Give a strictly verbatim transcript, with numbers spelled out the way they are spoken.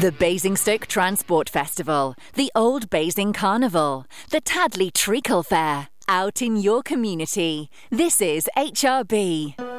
The Basingstoke Transport Festival, the Old Basing Carnival, the Tadley Treacle Fair, out in your community. This is H R B.